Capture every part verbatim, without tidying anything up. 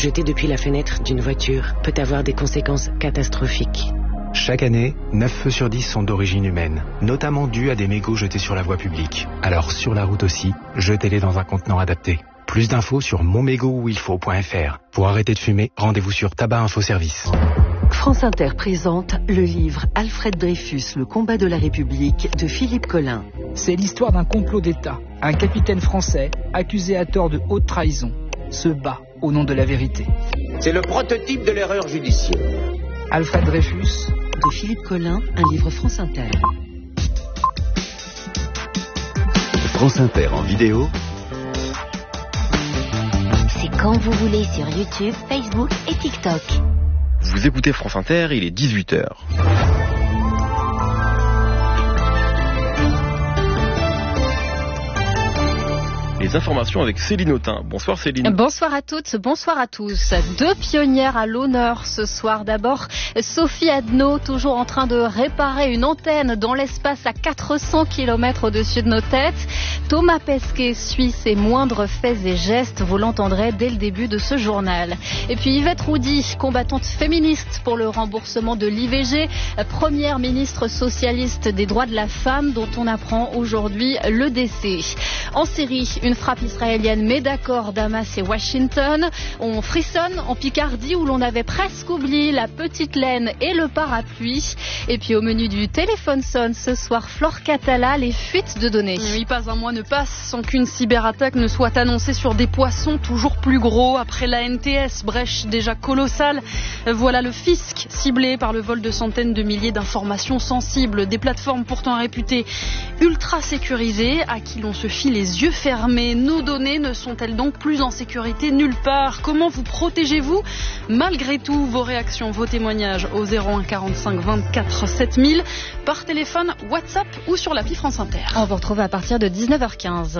jeté depuis la fenêtre d'une voiture peut avoir des conséquences catastrophiques. Chaque année, neuf feux sur dix sont d'origine humaine, notamment dus à des mégots jetés sur la voie publique. Alors sur la route aussi, jetez-les dans un contenant adapté. Plus d'infos sur mon mégot où il faut point f r. Pour arrêter de fumer, rendez-vous sur Tabac Info Service. France Inter présente le livre Alfred Dreyfus, le combat de la République de Philippe Collin. C'est l'histoire d'un complot d'État. Un capitaine français, accusé à tort de haute trahison, se bat au nom de la vérité. C'est le prototype de l'erreur judiciaire. Alfred Dreyfus de Philippe Collin, un livre France Inter. France Inter en vidéo. C'est quand vous voulez sur YouTube, Facebook et TikTok. Vous écoutez France Inter, il est dix-huit heures. Les informations avec Céline Autain. Bonsoir Céline. Bonsoir à toutes, bonsoir à tous. Deux pionnières à l'honneur ce soir. D'abord, Sophie Adno, toujours en train de réparer une antenne dans l'espace à quatre cents kilomètres au-dessus de nos têtes. Thomas Pesquet suit ses moindres faits et gestes. Vous l'entendrez dès le début de ce journal. Et puis Yvette Roudy, combattante féministe pour le remboursement de l'I V G, première ministre socialiste des droits de la femme dont on apprend aujourd'hui le décès. En Syrie, une frappe israélienne met d'accord Damas et Washington. On frissonne en Picardie où l'on avait presque oublié la petite laine et le parapluie. Et puis au menu du téléphone sonne ce soir, Flore Catala, les fuites de données. Oui, pas un mois ne passe sans qu'une cyberattaque ne soit annoncée sur des poissons toujours plus gros. Après la N T S, brèche déjà colossale, voilà le fisc ciblé par le vol de centaines de milliers d'informations sensibles. Des plateformes pourtant réputées ultra sécurisées à qui l'on se fie les yeux fermés. Nos données ne sont-elles donc plus en sécurité nulle part? Comment vous protégez-vous malgré tout? Vos réactions, vos témoignages au zéro un quarante-cinq vingt-quatre sept mille par téléphone, WhatsApp ou sur l'appli France Inter. On vous retrouve à partir de dix-neuf heures quinze.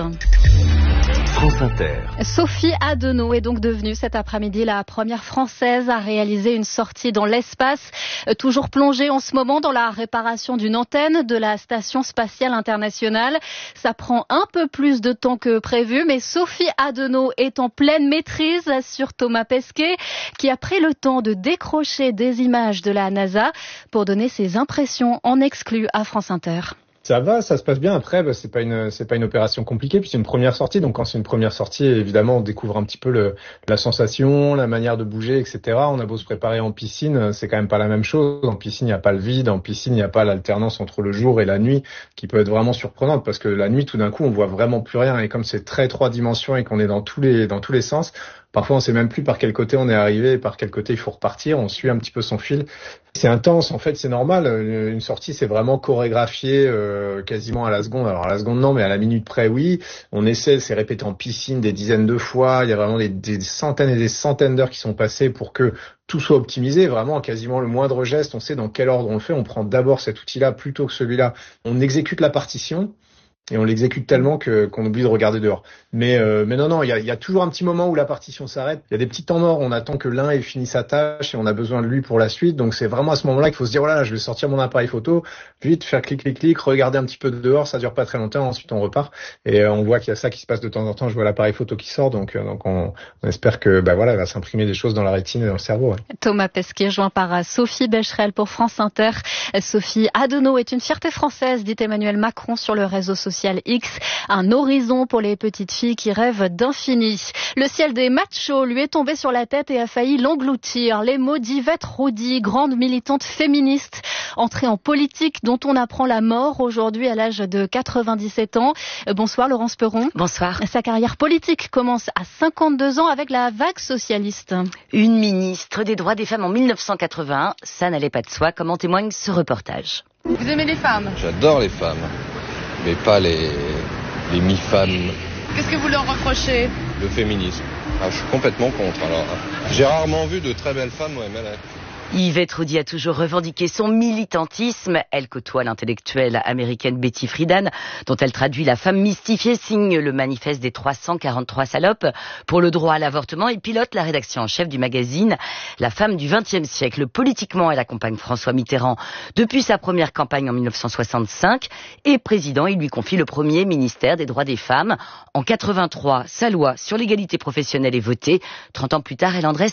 France Inter. Sophie Adeno est donc devenue cet après-midi la première française à réaliser une sortie dans l'espace, toujours plongée en ce moment dans la réparation d'une antenne de la Station Spatiale Internationale. Ça prend un peu plus de temps que prévu, mais Sophie Adeno est en pleine maîtrise, assure Thomas Pesquet, qui a pris le temps de décrocher des images de la NASA pour donner ses impressions en exclu à France Inter. Ça va, ça se passe bien. Après, bah, c'est pas une, c'est pas une opération compliquée, puis c'est une première sortie. Donc, quand c'est une première sortie, évidemment, on découvre un petit peu le, la sensation, la manière de bouger, et cetera. On a beau se préparer en piscine, c'est quand même pas la même chose. En piscine, il n'y a pas le vide. En piscine, il n'y a pas l'alternance entre le jour et la nuit, qui peut être vraiment surprenante, parce que la nuit, tout d'un coup, on voit vraiment plus rien. Et comme c'est très trois dimensions et qu'on est dans tous les, dans tous les sens, parfois, on sait même plus par quel côté on est arrivé et par quel côté il faut repartir. On suit un petit peu son fil. C'est intense, en fait, c'est normal. Une sortie, c'est vraiment chorégraphié euh, quasiment à la seconde. Alors à la seconde, non, mais à la minute près, oui. On essaie, c'est répété en piscine des dizaines de fois. Il y a vraiment des, des centaines et des centaines d'heures qui sont passées pour que tout soit optimisé. Vraiment, quasiment le moindre geste, on sait dans quel ordre on le fait. On prend d'abord cet outil-là plutôt que celui-là. On exécute la partition. Et on l'exécute tellement que qu'on oublie de regarder dehors. Mais euh, mais non non, il y a, y a toujours un petit moment où la partition s'arrête. Il y a des petits temps morts. On attend que l'un ait fini sa tâche et on a besoin de lui pour la suite. Donc c'est vraiment à ce moment-là qu'il faut se dire voilà, je vais sortir mon appareil photo, vite faire clic clic clic, regarder un petit peu dehors. Ça dure pas très longtemps. Ensuite on repart et euh, on voit qu'il y a ça qui se passe de temps en temps. Je vois l'appareil photo qui sort. Donc euh, donc on, on espère que bah voilà, il va s'imprimer des choses dans la rétine et dans le cerveau. Ouais. Thomas Pesquet joint par Sophie Becherel pour France Inter. Sophie Adeno est une fierté française, dit Emmanuel Macron sur le réseau social X. Un horizon pour les petites filles qui rêvent d'infini. Le ciel des machos lui est tombé sur la tête et a failli l'engloutir. Les mots d'Yvette Roudy, grande militante féministe, entrée en politique dont on apprend la mort aujourd'hui à l'âge de quatre-vingt-dix-sept ans. Bonsoir Laurence Perron. Bonsoir. Sa carrière politique commence à cinquante-deux ans avec la vague socialiste. Une ministre des droits des femmes en mille neuf cent quatre-vingt-un, ça n'allait pas de soi, comme en témoigne ce reportage. Vous aimez les femmes? J'adore les femmes, mais pas les... les mi-femmes. Qu'est-ce que vous leur reprochez? Le féminisme. Ah, je suis complètement contre. Alors, j'ai rarement vu de très belles femmes, ouais, mais là... Yvette Roudy a toujours revendiqué son militantisme. Elle côtoie l'intellectuelle américaine Betty Friedan, dont elle traduit La femme mystifiée, signe le manifeste des trois cent quarante-trois salopes pour le droit à l'avortement et pilote la rédaction en chef du magazine La femme du vingtième siècle. Politiquement, elle accompagne François Mitterrand depuis sa première campagne en mille neuf cent soixante-cinq et président, il lui confie le premier ministère des droits des femmes. En quatre-vingt-trois, sa loi sur l'égalité professionnelle est votée. trente ans plus tard, elle en dresse